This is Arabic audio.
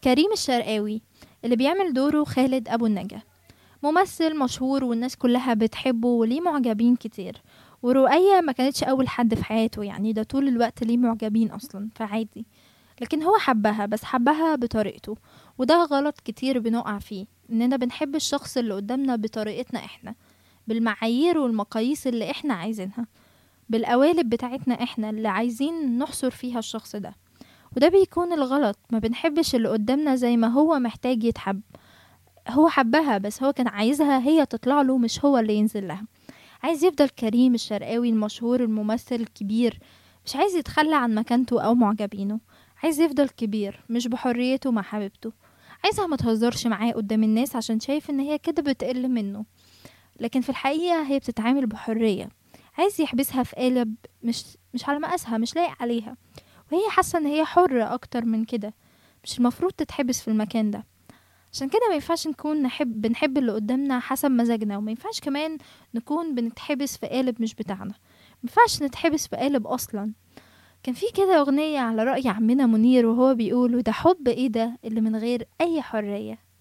كريم الشرقاوي اللي بيعمل دوره خالد أبو النجا، ممثل مشهور والناس كلها بتحبه وليه معجبين كتير. ورؤية ما كانتش أول حد في حياته، يعني ده طول الوقت ليه معجبين أصلا فعادي. لكن هو حبها، بس حبها بطريقته، وده غلط كتير بنقع فيه، إننا بنحب الشخص اللي قدامنا بطريقتنا إحنا، بالمعايير والمقاييس اللي إحنا عايزينها، بالقوالب بتاعتنا إحنا اللي عايزين نحصر فيها الشخص ده. وده بيكون الغلط، ما بنحبش اللي قدامنا زي ما هو محتاج يتحب. هو حبها بس هو كان عايزها هي تطلع له، مش هو اللي ينزل لها. عايز يفضل كريم الشرقاوي المشهور الممثل الكبير، مش عايز يتخلى عن مكانته أو معجبينه. عايز يفضل كبير مش بحريته مع حبيبته. عايزها ما تهزرش معاه قدام الناس عشان شايف ان هي كده بتقل منه، لكن في الحقيقة هي بتتعامل بحرية. عايز يحبسها في قالب مش على مقاسها، مش لايق عليها، وهي حاسة ان هي حرة اكتر من كده، مش المفروض تتحبس في المكان ده. عشان كده ما ينفعش نكون بنحب اللي قدامنا حسب مزاجنا، وما ينفعش كمان نكون بنتحبس في قالب مش بتاعنا. ما ينفعش نتحبس في قالب اصلا. كان في كده اغنية على رأي عمنا منير وهو بيقول: وده حب ايه ده اللي من غير اي حرية.